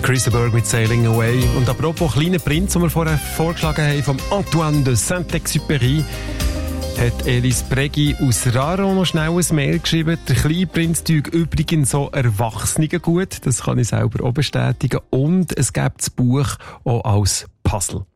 Chris de Burgh mit Sailing Away. Und apropos kleiner Prinz, den wir vorher vorgeschlagen haben, vom Antoine de Saint-Exupéry, hat Elis Preggi aus Raro noch schnell ein Mail geschrieben. Der kleine Prinz tut übrigens so Erwachsenen gut. Das kann ich selber auch bestätigen. Und es gibt das Buch auch als Puzzle.